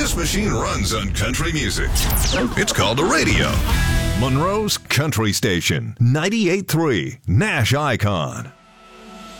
This machine runs on country music. It's called a radio. Monroe's Country Station, 98.3 Nash Icon.